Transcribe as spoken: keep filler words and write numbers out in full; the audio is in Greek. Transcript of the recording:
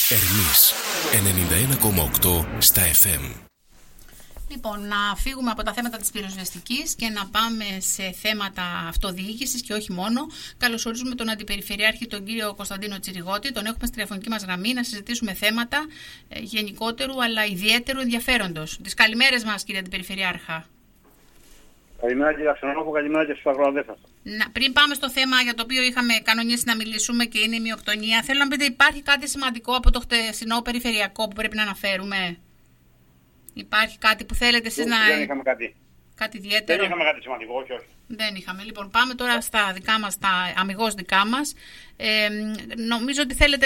Ερμής ενενήντα ένα κόμμα οκτώ στα εφ εμ. Λοιπόν, να φύγουμε από τα θέματα της πυροσβεστικής και να πάμε σε θέματα αυτοδιοίκησης και όχι μόνο. Καλωσορίζουμε τον Αντιπεριφερειάρχη, τον κύριο Κωνσταντίνο Τσιριγώτη. Τον έχουμε στη τηλεφωνική μας γραμμή να συζητήσουμε θέματα ε, γενικότερου αλλά ιδιαίτερου ενδιαφέροντος. Τις καλημέρες μας, κύριε Αντιπεριφερειάρχα. Καλημέρα κύριε Αξιονόφου, καλημέρα και στους αγροτές σας. Να, πριν πάμε στο θέμα για το οποίο είχαμε κανονίσει να μιλήσουμε και είναι η μειοκτονία, θέλω να πείτε, υπάρχει κάτι σημαντικό από το χτεσινό περιφερειακό που πρέπει να αναφέρουμε? Υπάρχει κάτι που θέλετε εσείς να... Δεν είχαμε κάτι. Κάτι ιδιαίτερο. Δεν είχαμε κάτι σημαντικό, όχι, όχι. Δεν είχαμε. Λοιπόν, πάμε τώρα στα δικά μας, τα αμιγώς δικά μας. Ε, νομίζω ότι θέλετε